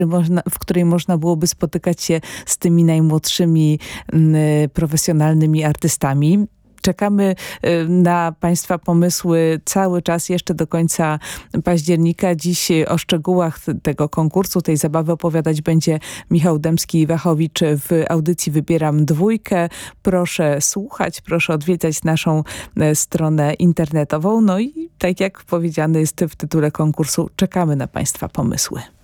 w której można byłoby spotykać się z tymi najmłodszymi profesjonalnymi artystami. Czekamy na Państwa pomysły cały czas, jeszcze do końca października. Dziś o szczegółach tego konkursu, tej zabawy opowiadać będzie Michał Dębski-Wachowicz w audycji Wybieram Dwójkę. Proszę słuchać, proszę odwiedzać naszą stronę internetową. No i tak jak powiedziane jest w tytule konkursu, czekamy na Państwa pomysły.